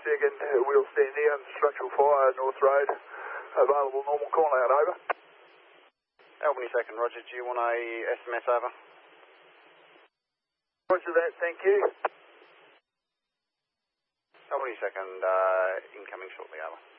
second, we'll stand down, structural fire, North Road, available normal call out, over. Albany second, Roger, do you want a SMS over? Roger that, thank you. Albany second, incoming shortly, over.